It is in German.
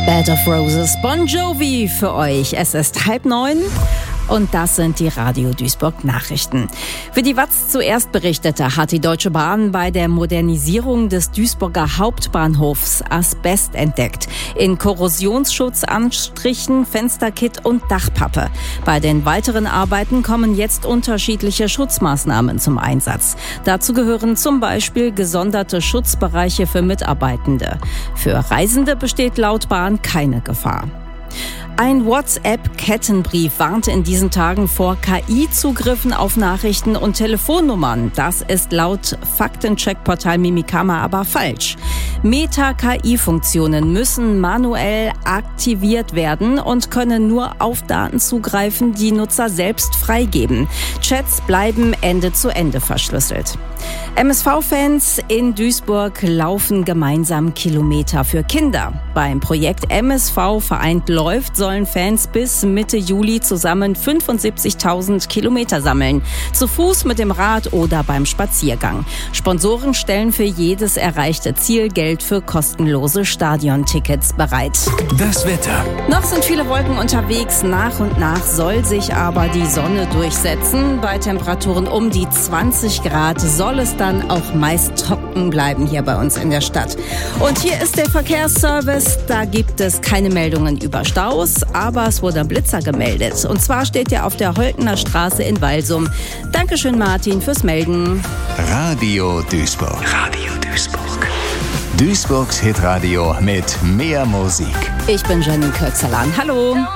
Bed of Roses, Bon Jovi für euch. Es ist 8:30 und das sind die Radio Duisburg Nachrichten. Wie die WAZ zuerst berichtete, hat die Deutsche Bahn bei der Modernisierung des Duisburger Hauptbahnhofs Asbest entdeckt. In Korrosionsschutzanstrichen, Fensterkit und Dachpappe. Bei den weiteren Arbeiten kommen jetzt unterschiedliche Schutzmaßnahmen zum Einsatz. Dazu gehören zum Beispiel gesonderte Schutzbereiche für Mitarbeitende. Für Reisende besteht laut Bahn keine Gefahr. Ein WhatsApp-Kettenbrief warnte in diesen Tagen vor KI-Zugriffen auf Nachrichten und Telefonnummern. Das ist laut Faktencheck-Portal Mimikama aber falsch. Meta-KI-Funktionen müssen manuell aktiviert werden und können nur auf Daten zugreifen, die Nutzer selbst freigeben. Chats bleiben Ende zu Ende verschlüsselt. MSV-Fans in Duisburg laufen gemeinsam Kilometer für Kinder. Beim Projekt MSV Vereint läuft sollen Fans bis Mitte Juli zusammen 75.000 Kilometer sammeln. Zu Fuß, mit dem Rad oder beim Spaziergang. Sponsoren stellen für jedes erreichte Ziel Geld für kostenlose Stadiontickets bereit. Das Wetter. Noch sind viele Wolken unterwegs. Nach und nach soll sich aber die Sonne durchsetzen. Bei Temperaturen um die 20 Grad soll es dann auch meist trocken bleiben hier bei uns in der Stadt. Und hier ist der Verkehrsservice. Da gibt es keine Meldungen über Staus, aber es wurde ein Blitzer gemeldet. Und zwar steht er auf der Holtener Straße in Walsum. Dankeschön, Martin, fürs Melden. Radio Duisburg. Radio Duisburg. Duisburgs Hitradio mit mehr Musik. Ich bin Janine Kürzelan. Hallo.